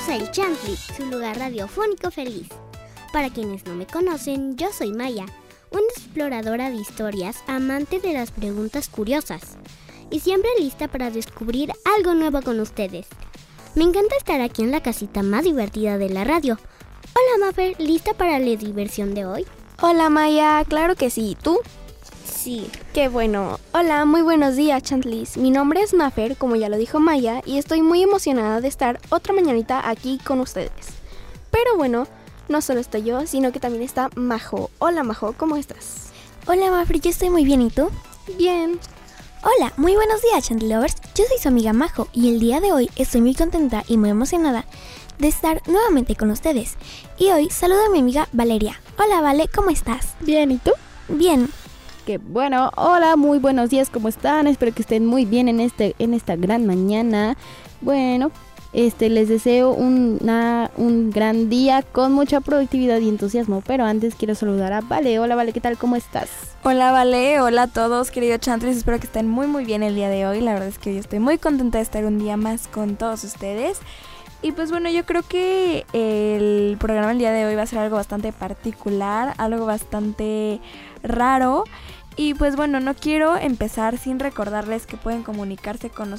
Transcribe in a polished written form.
bienvenidos a El Chantli, su lugar radiofónico feliz. Para quienes no me conocen, yo soy Maya, una exploradora de historias, amante de las preguntas curiosas y siempre lista para descubrir algo nuevo con ustedes. Me encanta estar aquí en la casita más divertida de la radio. Hola Mafer, ¿lista para la diversión de hoy? Hola Maya, claro que sí, ¿tú? Sí. Qué bueno. Hola, muy buenos días Chantlis. Mi nombre es Mafer, como ya lo dijo Maya, y estoy muy emocionada de estar otra mañanita aquí con ustedes. Pero bueno, no solo estoy yo, sino que también está Majo. Hola Majo, ¿cómo estás? Hola Mafer, yo estoy muy bien, ¿y tú? Bien. Hola, muy buenos días Chantli Lovers. Yo soy su amiga Majo y el día de hoy estoy muy contenta y muy emocionada de estar nuevamente con ustedes. Y hoy saludo a mi amiga Valeria. Hola Vale, ¿cómo estás? Bien, ¿y tú? Bien. Qué bueno. Hola, muy buenos días, ¿cómo están? Espero que estén muy bien en esta gran mañana. Bueno, les deseo un gran día con mucha productividad y entusiasmo. Pero antes quiero saludar a Vale. Hola Vale, ¿qué tal? ¿Cómo estás? Hola Vale, hola a todos queridos Chantlis, espero que estén muy bien el día de hoy. La verdad es que hoy estoy muy contenta de estar un día más con todos ustedes. Y pues bueno, yo creo que el programa el día de hoy va a ser algo bastante particular, algo bastante raro. Y pues bueno, no quiero empezar sin recordarles que pueden comunicarse con